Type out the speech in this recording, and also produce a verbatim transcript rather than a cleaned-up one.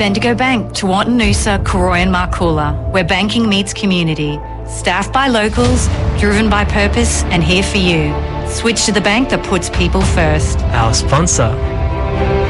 Bendigo Bank, Tewartin Noosa, Koroy and Markoola, where banking meets community. Staffed by locals, driven by purpose and here for you. Switch to the bank that puts people first. Our sponsor